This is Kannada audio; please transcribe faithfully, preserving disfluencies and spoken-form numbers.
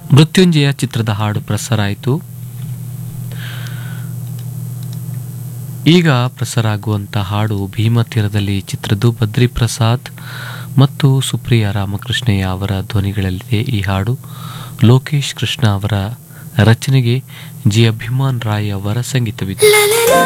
ಮೃತ್ಯುಂಜಯ ಚಿತ್ರದ ಹಾಡು ಪ್ರಸಾರ ಆಯಿತು. ಈಗ ಪ್ರಸಾರ ಆಗುವಂಥ ಹಾಡು ಭೀಮತೀರದಲ್ಲಿ ಚಿತ್ರದ್ದು ಬದ್ರಿ ಪ್ರಸಾದ್ ಮತ್ತು ಸುಪ್ರಿಯಾ ರಾಮಕೃಷ್ಣಯ್ಯ ಅವರ ಧ್ವನಿಗಳಲ್ಲಿದೆ. ಈ ಹಾಡು ಲೋಕೇಶ್ ಕೃಷ್ಣ ಅವರ ರಚನೆಗೆ ಜಿ ಅಭಿಮಾನ್ ರಾಯ್ ಅವರ ಸಂಗೀತವಿದೆ.